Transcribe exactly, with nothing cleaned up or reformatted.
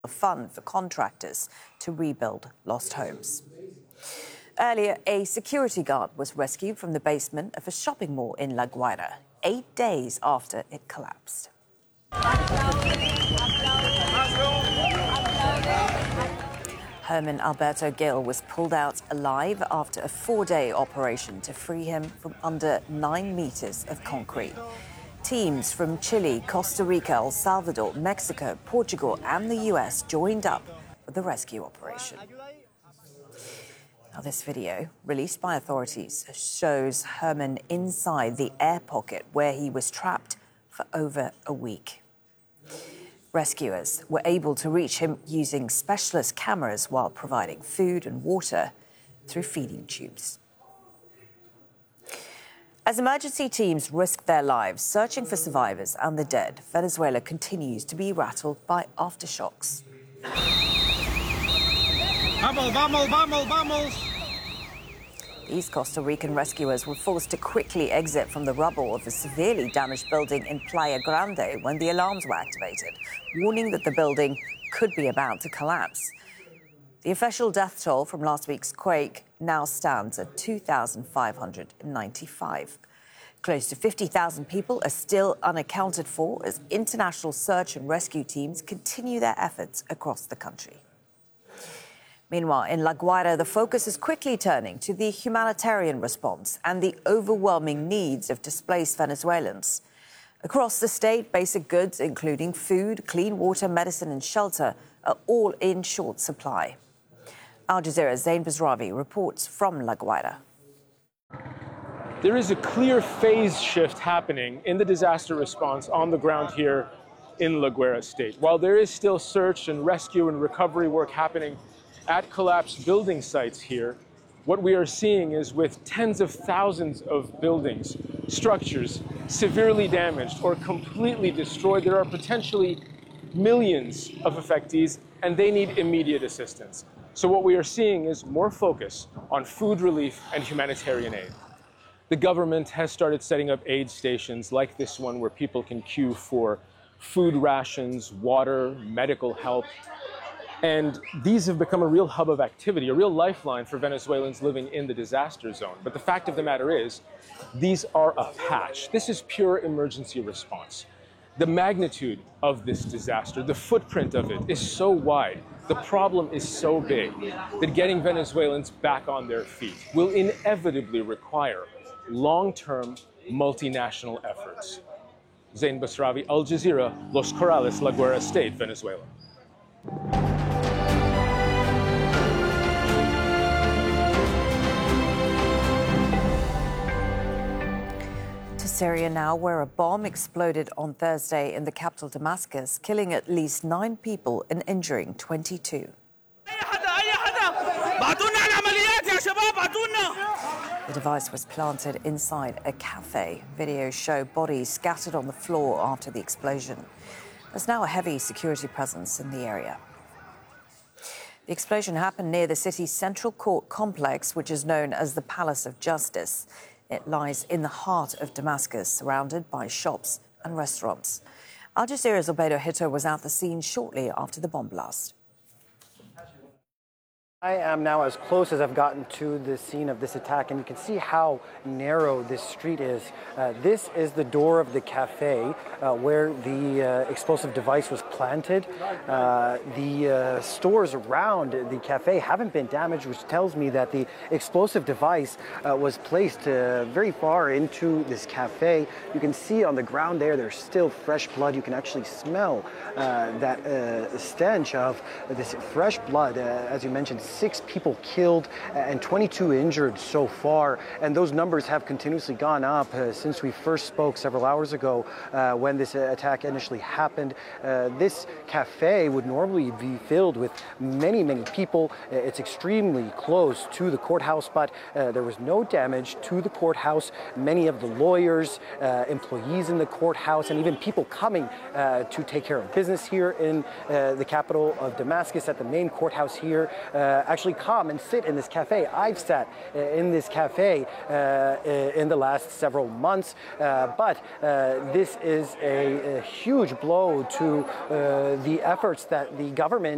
a fund for contractors to rebuild lost homes. Earlier, a security guard was rescued from the basement of a shopping mall in La Guaira, eight days after it collapsed. Herman Alberto Gil was pulled out alive after a four-day operation to free him from under nine meters of concrete. Teams from Chile, Costa Rica, El Salvador, Mexico, Portugal and the U S joined up for the rescue operation. Now, this video, released by authorities, shows Herman inside the air pocket where he was trapped for over a week. Rescuers were able to reach him using specialist cameras while providing food and water through feeding tubes. As emergency teams risk their lives searching for survivors and the dead, Venezuela continues to be rattled by aftershocks. Vamos, vamos, vamos, vamos. These Costa Rican rescuers were forced to quickly exit from the rubble of a severely damaged building in Playa Grande when the alarms were activated, warning that the building could be about to collapse. The official death toll from last week's quake now stands at two thousand five hundred ninety-five. Close to fifty thousand people are still unaccounted for as international search and rescue teams continue their efforts across the country. Meanwhile, in La Guaira, the focus is quickly turning to the humanitarian response and the overwhelming needs of displaced Venezuelans. Across the state, basic goods, including food, clean water, medicine and shelter, are all in short supply. Al Jazeera's Zain Basravi reports from La Guaira. There is a clear phase shift happening in the disaster response on the ground here in La Guaira state. While there is still search and rescue and recovery work happening at collapsed building sites here, what we are seeing is with tens of thousands of buildings, structures severely damaged or completely destroyed, there are potentially millions of affectees and they need immediate assistance. So what we are seeing is more focus on food relief and humanitarian aid. The government has started setting up aid stations like this one where people can queue for food rations, water, medical help. And these have become a real hub of activity, a real lifeline for Venezuelans living in the disaster zone. But the fact of the matter is, these are a patch. This is pure emergency response. The magnitude of this disaster, the footprint of it is so wide, the problem is so big, that getting Venezuelans back on their feet will inevitably require long-term multinational efforts. Zain Basravi, Al Jazeera, Los Corrales, La Guaira State, Venezuela. Syria now, where a bomb exploded on Thursday in the capital Damascus, killing at least nine people and injuring twenty-two. The device was planted inside a cafe. Videos show bodies scattered on the floor after the explosion. There's now a heavy security presence in the area. The explosion happened near the city's central court complex, which is known as the Palace of Justice. It lies in the heart of Damascus, surrounded by shops and restaurants. Al Jazeera's Albedo Hito was at the scene shortly after the bomb blast. I am now as close as I've gotten to the scene of this attack, and you can see how narrow this street is. Uh, this is the door of the cafe uh, where the uh, explosive device was planted. Uh, the uh, stores around the cafe haven't been damaged, which tells me that the explosive device uh, was placed uh, very far into this cafe. You can see on the ground there, there's still fresh blood. You can actually smell uh, that uh, stench of this fresh blood. Uh, as you mentioned, six people killed and twenty-two injured so far, and those numbers have continuously gone up uh, since we first spoke several hours ago uh, when this uh, attack initially happened. Uh, this cafe would normally be filled with many, many people. Uh, it's extremely close to the courthouse, but uh, there was no damage to the courthouse. Many of the lawyers, uh, employees in the courthouse, and even people coming uh, to take care of business here in uh, the capital of Damascus at the main courthouse here uh, actually come and sit in this cafe. I've sat uh, in this cafe uh, in the last several months, uh, but uh, this is a, a huge blow to uh, the efforts that the government